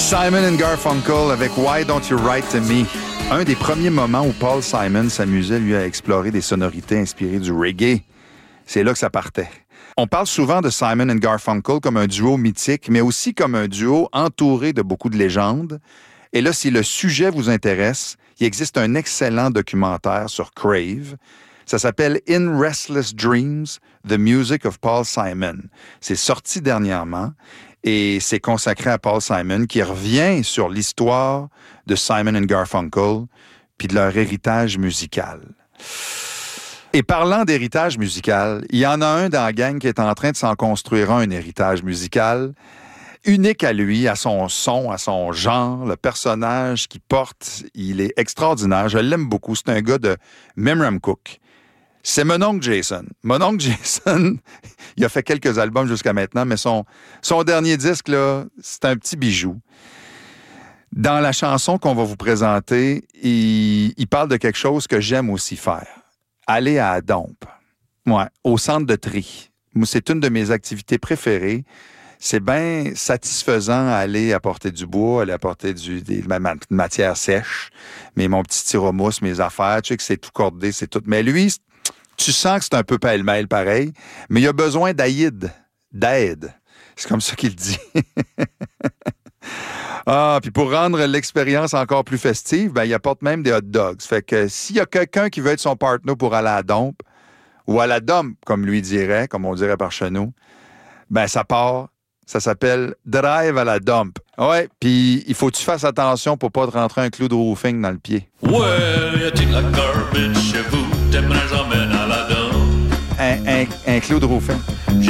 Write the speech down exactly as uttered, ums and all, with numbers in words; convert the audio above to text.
Simon and Garfunkel avec Why Don't You Write to Me? Un des premiers moments où Paul Simon s'amusait, lui, à explorer des sonorités inspirées du reggae. C'est là que ça partait. On parle souvent de Simon and Garfunkel comme un duo mythique, mais aussi comme un duo entouré de beaucoup de légendes. Et là, si le sujet vous intéresse, il existe un excellent documentaire sur Crave. Ça s'appelle « In Restless Dreams, The Music of Paul Simon ». C'est sorti dernièrement et c'est consacré à Paul Simon qui revient sur l'histoire de Simon and Garfunkel puis de leur héritage musical. Et parlant d'héritage musical, il y en a un dans la gang qui est en train de s'en construire un, un héritage musical unique à lui, à son son, à son genre. Le personnage qu'il porte, il est extraordinaire. Je l'aime beaucoup. C'est un gars de Memram Cook. C'est mon oncle Jason. Mon oncle Jason, il a fait quelques albums jusqu'à maintenant, mais son, son dernier disque, là, c'est un petit bijou. Dans la chanson qu'on va vous présenter, il, il parle de quelque chose que j'aime aussi faire. Aller à la dompe. Ouais, au centre de tri. Moi, c'est une de mes activités préférées. C'est bien satisfaisant à aller apporter du bois, aller apporter du, des matières sèches, mais mon petit tyromousse, mes affaires, tu sais que c'est tout cordé, c'est tout. Mais lui, tu sens que c'est un peu pêle-mêle pareil, mais il a besoin d'aide, d'aide. C'est comme ça qu'il dit. Ah, puis pour rendre l'expérience encore plus festive, ben il apporte même des hot dogs. Fait que s'il y a quelqu'un qui veut être son partenaire pour aller à la dompe, ou à la dompe, comme lui dirait, comme on dirait par chez nous, ben ça part. Ça s'appelle Drive à la dump. Ouais, puis il faut que tu fasses attention pour pas te rentrer un clou de roofing dans le pied. Well, you think like garbage chez vous, t'aimerais jamais à la dump. Un, un, un clou de roofing. J'ai